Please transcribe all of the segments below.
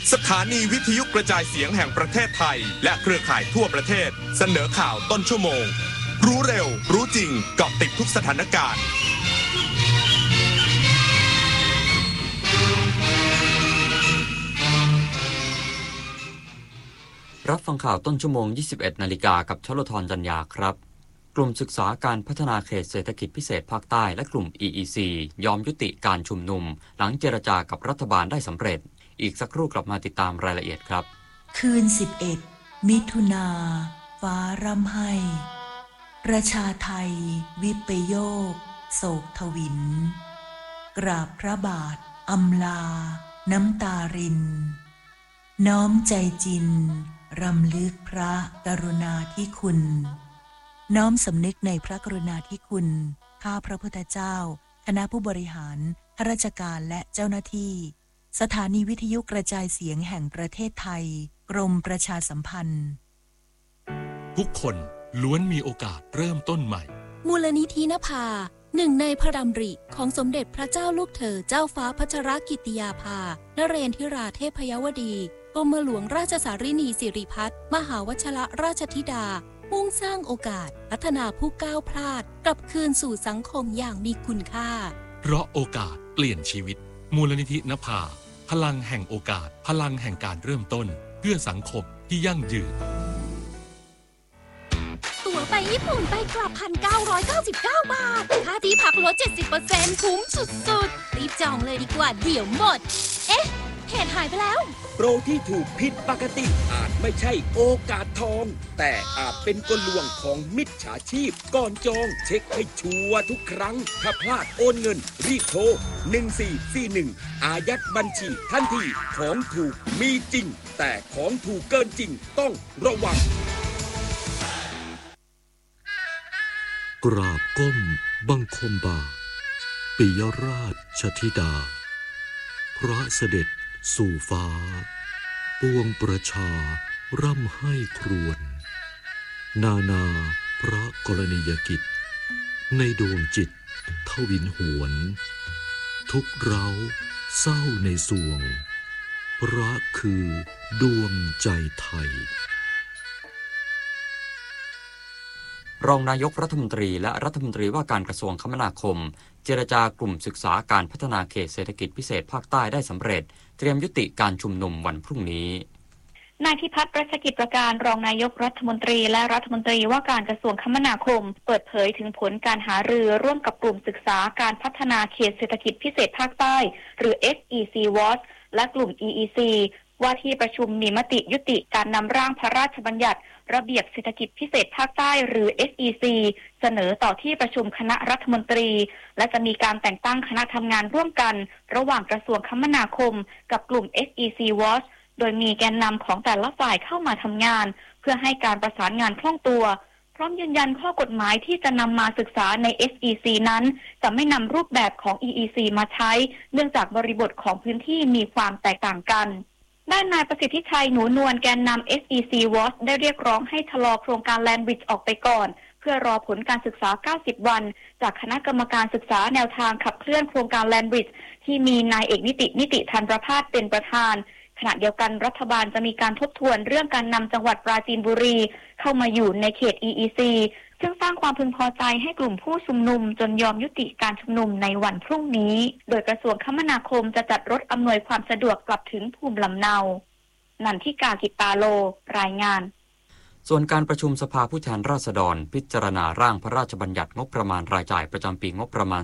สถานีวิทยุกระจายเสียงแห่งประเทศไทยและเครือข่ายทั่วประเทศเสนอข่าวต้นชั่วโมงรู้เร็วรู้จริงเกาะติดทุกสถานการณ์รับฟังข่าวต้นชั่วโมง 21 นาฬิกากับชลธรจัญญาครับกลุ่มศึกษาการพัฒนาเขตเศรษฐกิจพิเศษภาคใต้และกลุ่ม EEC ยอมยุติการชุมนุมหลังเจรจากับรัฐบาลได้สำเร็จอีกสักครู่กลับมาติดตามรายละเอียดครับคืน11มิถุนาฟ้าร่ำไห้ประชาไทยวิปโยคโศกทวินกราบพระบาทอำลาน้ำตารินน้อมใจจินรำลึกพระกรุณาธิคุณน้อมสำนึกในพระกรุณาธิคุณข้าพระพุทธเจ้าคณะผู้บริหารข้าราชการและเจ้าหน้าที่สถานีวิทยุกระจายเสียงแห่งประเทศไทยกรมประชาสัมพันธ์ทุกคนล้วนมีโอกาสเริ่มต้นใหม่มูลนิธินภาหนึ่งในพระดำริของสมเด็จพระเจ้าลูกเธอเจ้าฟ้าพัชรกิติยาภานเรนทิราเทพยวดีกรมหลวงราชสารินีสิริพัฒน์มหาวชิรราชธิดามุ่งสร้างโอกาสพัฒนาผู้ก้าวพลาดกลับคืนสู่สังคมอย่างมีคุณค่าเพราะโอกาสเปลี่ยนชีวิตมูลนิธินภาพลังแห่งโอกาสพลังแห่งการเริ่มต้นเพื่อสังคมที่ยั่งยืนตั๋วไปญี่ปุ่นไปกลับ 1,999 บาทค่าที่พักลด 70% คุ้มสุดๆรีบจองเลยดีกว่าเดี๋ยวหมดเอ๊ะเหตุหายไปแล้วโปรที่ถูกผิดปกติอาจไม่ใช่โอกาสทองแต่อาจเป็นกลลวงของมิจฉาชีพก่อนจองเช็คให้ชัวร์ทุกครั้งถ้าพลาดโอนเงินรีบโทร1441อายัดบัญชีทันทีของถูกมีจริงแต่ของถูกเกินจริงต้องระวังกราบก้มบังคมบาทปิยราชธิดาพระเสด็จสู่ฟ้าปวงประชาร่ำไห้ครวญนานาพระกรณียกิจในดวงจิตทวินหวนทุกเราเศร้าในสวงพระคือดวงใจไทยรองนายกรัฐมนตรีและรัฐมนตรีว่าการกระทรวงคมนาคมเจรจากลุ่มศึกษาการพัฒนาเขตเศรษฐกิจพิเศษภาคใต้ได้สำเร็จเตรียมยุติการชุมนุมวันพรุ่งนี้นายพิพัฒน์รัชกิจประการรองนายกรัฐมนตรีและรัฐมนตรีว่าการกระทรวงคมนาคมเปิดเผยถึงผลการหารือร่วมกับกลุ่มศึกษาการพัฒนาเขตเศรษฐกิจพิเศษภาคใต้หรือ SEC WAS และกลุ่ม EEC ว่าที่ประชุมมีมติยุติการนำร่างพระราชบัญญัติระเบียบเศรษฐกิจพิเศษภาคใต้หรือ SEC เสนอต่อที่ประชุมคณะรัฐมนตรีและจะมีการแต่งตั้งคณะทำงานร่วมกันระหว่างกระทรวงคมนาคมกับกลุ่ม SEC WAS โดยมีแกนนำของแต่ละฝ่ายเข้ามาทำงานเพื่อให้การประสานงานคล่องตัวพร้อมยืนยันข้อกฎหมายที่จะนำมาศึกษาใน SEC นั้นจะไม่นำรูปแบบของ EEC มาใช้เนื่องจากบริบทของพื้นที่มีความแตกต่างกันด้านนายประสิทธิชัยหนูนวลแกนนำ SEC WAS ได้เรียกร้องให้ชะลอโครงการ Land Bridge ออกไปก่อนเพื่อรอผลการศึกษา90วันจากคณะกรรมการศึกษาแนวทางขับเคลื่อนโครงการ Land Bridge ที่มีนายเอกนิติธันประภาสเป็นประธานขณะเดียวกันรัฐบาลจะมีการทบทวนเรื่องการนำจังหวัดปราจีนบุรีเข้ามาอยู่ในเขต EEC ซึ่งสร้างความพึงพอใจให้กลุ่มผู้ชุมนุมจนยอมยุติการชุมนุมในวันพรุ่งนี้โดยกระทรวงคมนาคมจะจัดรถอำนวยความสะดวกกลับถึงภูมิลำเนานันทิกา กิตตาโลรายงานส่วนการประชุมสภาผู้แทนราษฎรพิจารณาร่างพระราชบัญญัติงบประมาณรายจ่ายประจำปีงบประมาณ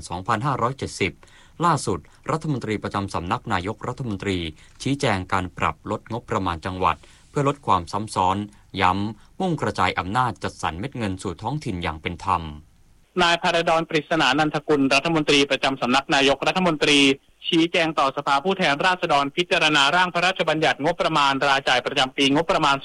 2570 ล่าสุดรัฐมนตรีประจำสำนักนายกรัฐมนตรีชี้แจงการปรับลดงบประมาณจังหวัดเพื่อลดความซ้ำซ้อนย้ำมุ่งกระจายอำนาจจัดสรรเม็ดเงินสู่ท้องถิ่นอย่างเป็นธรรมนายภารดร ปริศนานันทกุลรัฐมนตรีประจำสำนักนายกรัฐมนตรีชี้แจงต่อสภาผู้แทนราษฎรพิจารณาร่างพระราชบัญญัติงบประมาณรายจ่ายประจำปีงบประมาณ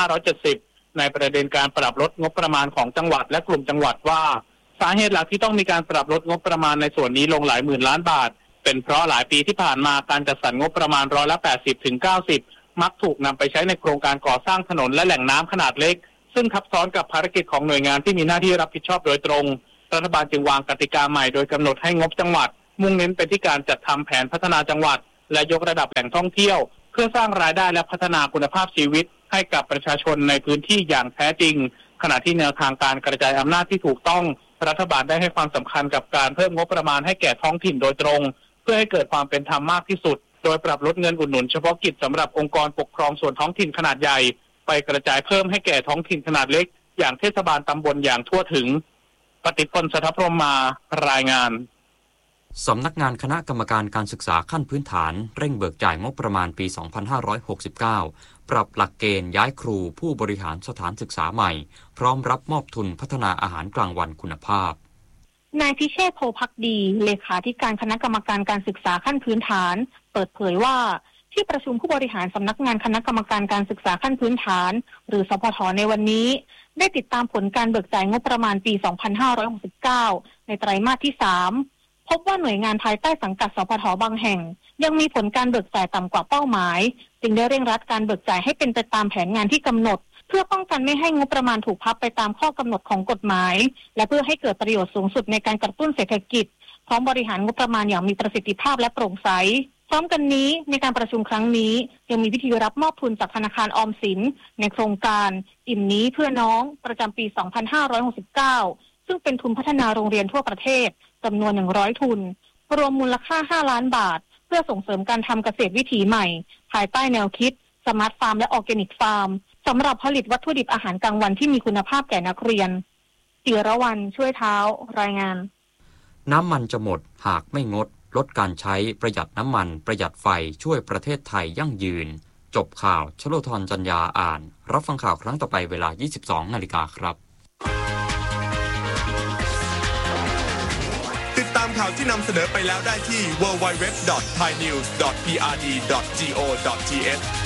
2570 ในประเด็นการปรับลดงบประมาณของจังหวัดและกลุ่มจังหวัดว่าสาเหตุหลักที่ต้องมีการปรับลดงบประมาณในส่วนนี้ลงหลายหมื่นล้านบาทเป็นเพราะหลายปีที่ผ่านมาการจัดสรรงบประมาณ80-90%มักถูกนำไปใช้ในโครงการก่อสร้างถนนและแหล่งน้ำขนาดเล็กซึ่งทับซ้อนกับภารกิจของหน่วยงานที่มีหน้าที่รับผิดชอบโดยตรงรัฐบาลจึงวางกติกาใหม่โดยกำหนดให้งบจังหวัดมุ่งเน้นไปที่การจัดทำแผนพัฒนาจังหวัดและยกระดับแหล่งท่องเที่ยวเพื่อสร้างรายได้และพัฒนาคุณภาพชีวิตให้กับประชาชนในพื้นที่อย่างแท้จริงขณะที่แนวทางการกระจายอำนาจที่ถูกต้องรัฐบาลได้ให้ความสำคัญกับการเพิ่มงบประมาณให้แก่ท้องถิ่นโดยตรงเพื่อให้เกิดความเป็นธรรมมากที่สุดโดยปรับลดเงินอุดหนุนเฉพาะกิจสำหรับองค์กรปกครองส่วนท้องถิ่นขนาดใหญ่ไปกระจายเพิ่มให้แก่ท้องถิ่นขนาดเล็กอย่างเทศบาลตำบลอย่างทั่วถึงปฏิพล สัทธพรหมมารายงานสำนักงานคณะกรรมการการศึกษาขั้นพื้นฐานเร่งเบิกจ่ายงบประมาณปี 2569 ปรับหลักเกณฑ์ย้ายครูผู้บริหารสถานศึกษาใหม่พร้อมรับมอบทุนพัฒนาอาหารกลางวันคุณภาพนายพิเชษฐ์ โพภักดีเลขาธิการคณะกรรมการการศึกษาขั้นพื้นฐานเปิดเผยว่าที่ประชุมผู้บริหารสำนักงานคณะกรรมการการศึกษาขั้นพื้นฐานหรือสพท.ในวันนี้ได้ติดตามผลการเบิกจ่ายงบประมาณปี 2569 ในไตรมาสที่ 3 พบว่าหน่วยงานภายใต้สังกัดสพท.บางแห่งยังมีผลการเบิกจ่ายต่ำกว่าเป้าหมายจึงได้เร่งรัดการเบิกจ่ายให้เป็นไปตามแผนงานที่กำหนดเพื่อป้องกันไม่ให้งบประมาณถูกพับไปตามข้อกำหนดของกฎหมายและเพื่อให้เกิดประโยชน์สูงสุดในการกระตุ้นเศรษฐกิจพร้อมบริหารงบประมาณอย่างมีประสิทธิภาพและโปร่งใสพร้อมกันนี้ในการประชุมครั้งนี้ยังมีพิธีรับมอบทุนจากธนาคารออมสินในโครงการอิ่มนี้เพื่อน้องประจำปี 2569 ซึ่งเป็นทุนพัฒนาโรงเรียนทั่วประเทศจำนวน100ทุนรวมมูลค่า5ล้านบาทเพื่อส่งเสริมการทำเกษตรวิถีใหม่ภายใต้แนวคิดสมาร์ทฟาร์มและออร์แกนิกฟาร์มสำหรับผลิตวัตถุดิบอาหารกลางวันที่มีคุณภาพแก่นักเรียนจิรวรรณช่วยเท้ารายงานน้ำมันจะหมดหากไม่งดลดการใช้ประหยัดน้ำมันประหยัดไฟช่วยประเทศไทยยั่งยืนจบข่าวชโลธรจัญญาอ่านรับฟังข่าวครั้งต่อไปเวลา 22 นาฬิกาครับติดตามข่าวที่นำเสนอไปแล้วได้ที่ www.thainews.prd.go.th